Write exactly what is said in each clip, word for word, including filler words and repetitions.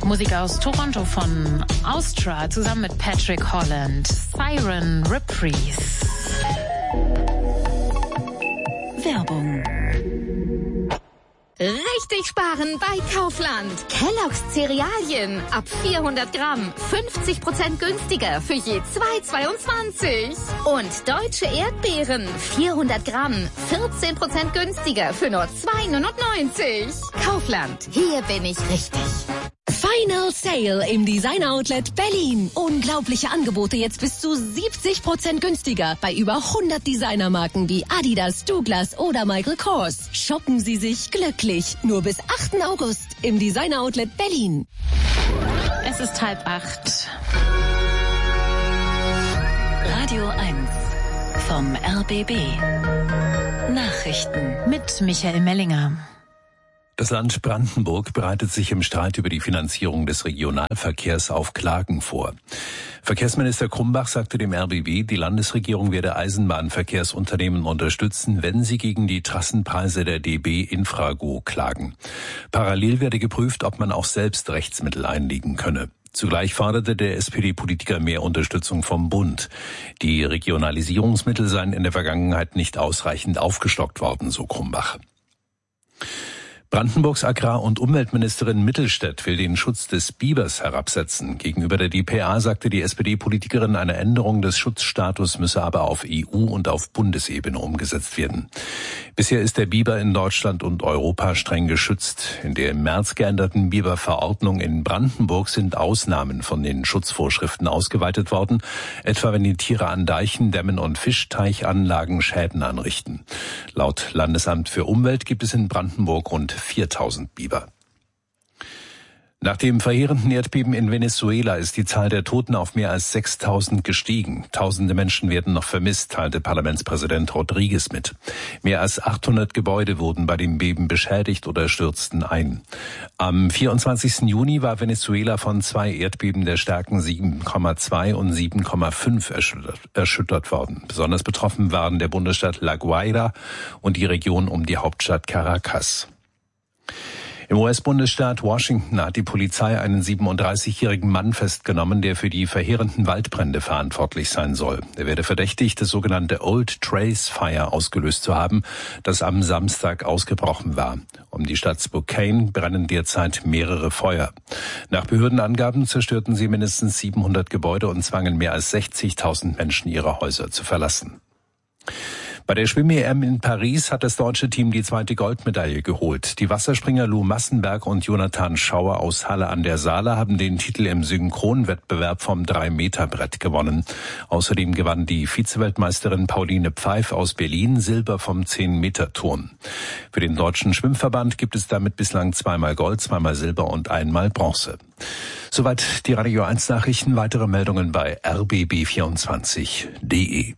Musik aus Toronto von Austra zusammen mit Patrick Holland. Siren Reprise. Werbung. Richtig sparen bei Kaufland. Kellogg's Cerealien ab vierhundert Gramm fünfzig Prozent günstiger für je zwei Euro zweiundzwanzig. Und deutsche Erdbeeren vierhundert Gramm vierzehn Prozent günstiger für nur zwei Euro neunundneunzig. Kaufland, hier bin ich richtig. Final Sale im Designer Outlet Berlin. Unglaubliche Angebote jetzt bis zu siebzig Prozent günstiger bei über hundert Designermarken wie Adidas, Douglas oder Michael Kors. Shoppen Sie sich glücklich. Nur bis achten August im Designer Outlet Berlin. Es ist halb acht. Radio eins vom R B B. Nachrichten Mit Michael Mellinger. Das Land Brandenburg bereitet sich im Streit über die Finanzierung des Regionalverkehrs auf Klagen vor. Verkehrsminister Krumbach sagte dem R B B, die Landesregierung werde Eisenbahnverkehrsunternehmen unterstützen, wenn sie gegen die Trassenpreise der D B Infrago klagen. Parallel werde geprüft, ob man auch selbst Rechtsmittel einlegen könne. Zugleich forderte der S P D-Politiker mehr Unterstützung vom Bund. Die Regionalisierungsmittel seien in der Vergangenheit nicht ausreichend aufgestockt worden, so Krumbach. Brandenburgs Agrar- und Umweltministerin Mittelstädt will den Schutz des Bibers herabsetzen. Gegenüber der D P A sagte die S P D-Politikerin, eine Änderung des Schutzstatus müsse aber auf E U- und auf Bundesebene umgesetzt werden. Bisher ist der Biber in Deutschland und Europa streng geschützt. In der im März geänderten Biberverordnung in Brandenburg sind Ausnahmen von den Schutzvorschriften ausgeweitet worden, etwa wenn die Tiere an Deichen, Dämmen und Fischteichanlagen Schäden anrichten. Laut Landesamt für Umwelt gibt es in Brandenburg rund viertausend Biber. Nach dem verheerenden Erdbeben in Venezuela ist die Zahl der Toten auf mehr als sechstausend gestiegen. Tausende Menschen werden noch vermisst, teilte Parlamentspräsident Rodriguez mit. Mehr als achthundert Gebäude wurden bei dem Beben beschädigt oder stürzten ein. Am vierundzwanzigsten Juni war Venezuela von zwei Erdbeben der Stärken sieben Komma zwei und sieben Komma fünf erschüttert, erschüttert worden. Besonders betroffen waren der Bundesstaat La Guaira und die Region um die Hauptstadt Caracas. Im U S-Bundesstaat Washington hat die Polizei einen siebenunddreißigjährigen Mann festgenommen, der für die verheerenden Waldbrände verantwortlich sein soll. Er werde verdächtigt, das sogenannte Old Trace Fire ausgelöst zu haben, das am Samstag ausgebrochen war. Um die Stadt Spokane brennen derzeit mehrere Feuer. Nach Behördenangaben zerstörten sie mindestens siebenhundert Gebäude und zwangen mehr als sechzigtausend Menschen, ihre Häuser zu verlassen. Bei der Schwimm-E M in Paris hat das deutsche Team die zweite Goldmedaille geholt. Die Wasserspringer Lou Massenberg und Jonathan Schauer aus Halle an der Saale haben den Titel im Synchronwettbewerb vom drei Meter Brett gewonnen. Außerdem gewann die Vizeweltmeisterin Pauline Pfeif aus Berlin Silber vom zehn Meter Turm. Für den Deutschen Schwimmverband gibt es damit bislang zweimal Gold, zweimal Silber und einmal Bronze. Soweit die Radio eins Nachrichten. Weitere Meldungen bei r b b vierundzwanzig punkt d e.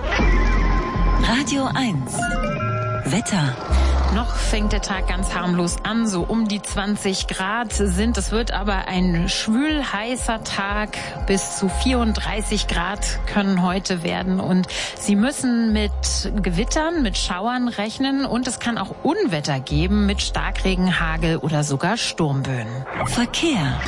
Radio eins. Wetter. Noch fängt der Tag ganz harmlos an, so um die zwanzig Grad sind. Es wird aber ein schwül heißer Tag. Bis zu vierunddreißig Grad können heute werden. Und Sie müssen mit Gewittern, mit Schauern rechnen. Und es kann auch Unwetter geben mit Starkregen, Hagel oder sogar Sturmböen. Verkehr.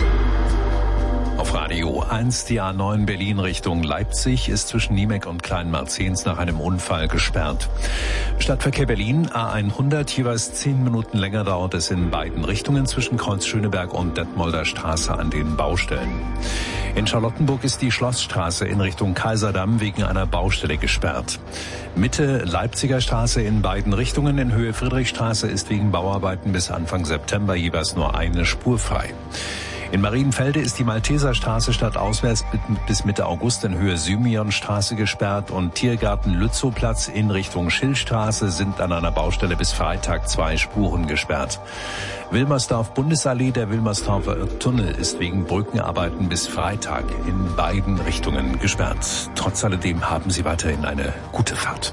Auf Radio eins, die A neun Berlin Richtung Leipzig ist zwischen Niemek und Kleinmarzens nach einem Unfall gesperrt. Stadtverkehr Berlin, A hundert, jeweils zehn Minuten länger dauert es in beiden Richtungen zwischen Kreuz Schöneberg und Detmolder Straße an den Baustellen. In Charlottenburg ist die Schlossstraße in Richtung Kaiserdamm wegen einer Baustelle gesperrt. Mitte Leipziger Straße in beiden Richtungen in Höhe Friedrichstraße ist wegen Bauarbeiten bis Anfang September jeweils nur eine Spur frei. In Marienfelde ist die Malteserstraße stadtauswärts bis Mitte August in Höhe Symionstraße gesperrt und Tiergarten Lützowplatz in Richtung Schillstraße sind an einer Baustelle bis Freitag zwei Spuren gesperrt. Wilmersdorf Bundesallee, der Wilmersdorfer Tunnel ist wegen Brückenarbeiten bis Freitag in beiden Richtungen gesperrt. Trotz alledem haben Sie weiterhin eine gute Fahrt.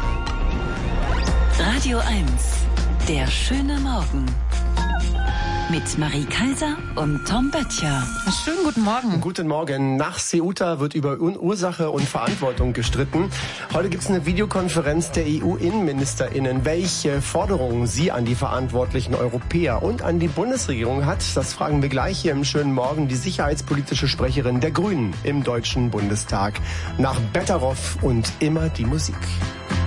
Radio eins. Der schöne Morgen. mit Marie Kaiser und Tom Böttcher. Schönen guten Morgen. Guten Morgen. Nach Ceuta wird über Ursache und Verantwortung gestritten. Heute gibt es eine Videokonferenz der E U-InnenministerInnen. Welche Forderungen sie an die verantwortlichen Europäer und an die Bundesregierung hat, das fragen wir gleich hier im schönen Morgen die sicherheitspolitische Sprecherin der Grünen im Deutschen Bundestag. Nach Betteroff und immer die Musik.